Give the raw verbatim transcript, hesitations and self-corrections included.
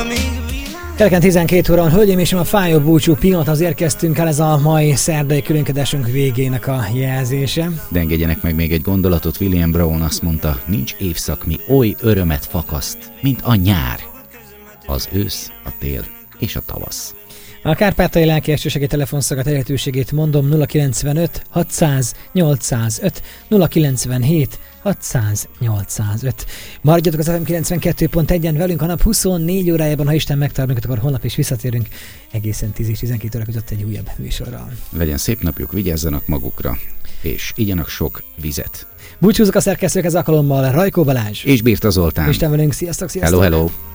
Keleken tizenkét óra van, hölgyeim és a fájó búcsú pillanathoz érkeztünk el, ez a mai szerdai különkedésünk végének a jelzése. De engedjenek meg még egy gondolatot, William Brown azt mondta, nincs évszak, mi oly örömet fakaszt, mint a nyár, az ősz, a tél és a tavasz. A Kárpátaljai Lelkiesősegély telefonszolgálat elérhetőségét mondom, nulla kilencvenöt hatszáz nyolcszázöt, nulla kilencvenhét hatszáz nyolcszázöt. Maradjatok az ef em kilencvenkettő pont egyen velünk a nap huszonnégy órájában, ha Isten megtart minket, akkor holnap is visszatérünk egészen tíz és tizenkét óra között egy újabb műsorral. Legyen szép napjuk, vigyázzanak magukra, és igyanak sok vizet. Búcsúzok a szerkesztők ez alkalommal, Rajkó Balázs és Birta Zoltán. Isten velünk, sziasztok, sziasztok! Hello, hello!